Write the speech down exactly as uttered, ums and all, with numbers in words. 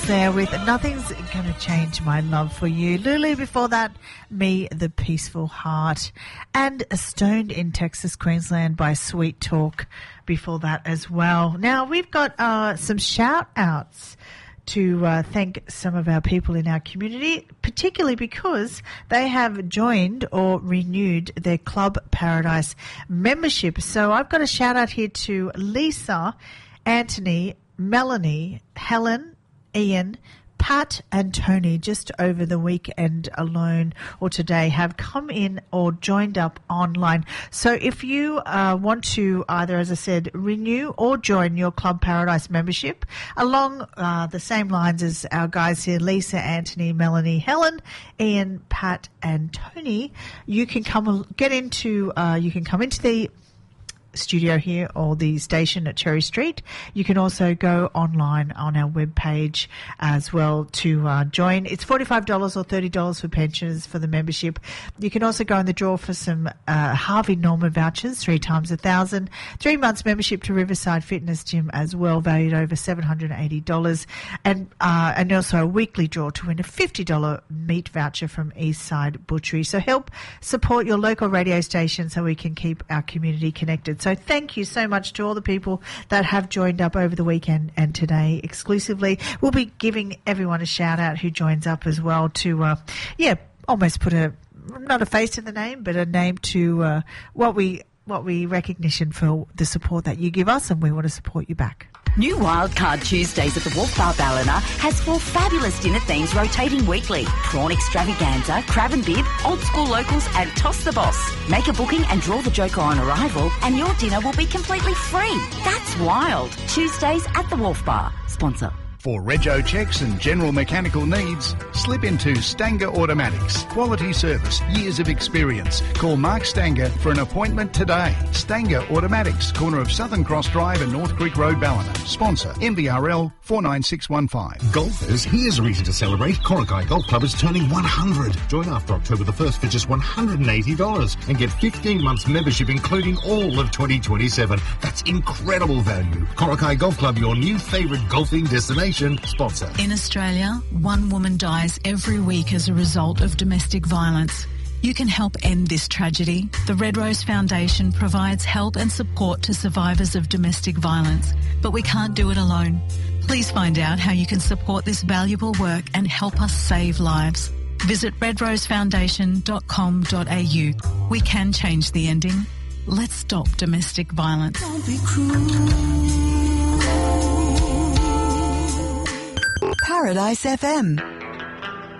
There with Nothing's Gonna Change My Love for You. Lulu before that, Me the Peaceful Heart. And Stoned in Texas, Queensland by Sweet Talk before that as well. Now we've got uh, some shout outs to uh, thank some of our people in our community, particularly because they have joined or renewed their Club Paradise membership. So I've got a shout out here to Lisa, Anthony, Melanie, Helen, Ian, Pat and Tony just over the weekend alone or today have come in or joined up online. So if you uh, want to either, as I said, renew or join your Club Paradise membership along uh, the same lines as our guys here, Lisa, Anthony, Melanie, Helen, Ian, Pat and Tony, you can come get into, uh, you can come into the studio here or the station at Cherry Street. You can also go online on our webpage as well to uh, join. It's forty-five dollars or thirty dollars for pensioners for the membership. You can also go in the draw for some uh, Harvey Norman vouchers, three times a thousand. Three months membership to Riverside Fitness Gym as well, valued over seven hundred eighty dollars. And, uh, and also a weekly draw to win a fifty dollars meat voucher from Eastside Butchery. So help support your local radio station so we can keep our community connected. So thank you so much to all the people that have joined up over the weekend and today exclusively. We'll be giving everyone a shout out who joins up as well to, uh, yeah, almost put a, not a face to the name, but a name to uh, what we what we recognition for the support that you give us, and we want to support you back. New Wildcard Tuesdays at the Wolf Bar Ballina has four fabulous dinner themes rotating weekly. Prawn extravaganza, crab and bib, old school locals and toss the boss. Make a booking and draw the joker on arrival and your dinner will be completely free. That's wild. Tuesdays at the Wolf Bar. Sponsor. For rego checks and general mechanical needs, slip into Stanger Automatics. Quality service, years of experience. Call Mark Stanger for an appointment today. Stanger Automatics, corner of Southern Cross Drive and North Creek Road, Ballina. Sponsor, M V R L four nine six one five. Golfers, here's a reason to celebrate. Korakai Golf Club is turning one hundred. Join after October the first for just one hundred eighty dollars and get fifteen months membership including all of twenty twenty-seven. That's incredible value. Korakai Golf Club, your new favourite golfing destination. Sponsor. In Australia, one woman dies every week as a result of domestic violence. You can help end this tragedy. The Red Rose Foundation provides help and support to survivors of domestic violence, but we can't do it alone. Please find out how you can support this valuable work and help us save lives. Visit red rose foundation dot com dot a u. We can change the ending. Let's stop domestic violence. Don't be cruel. Paradise F M.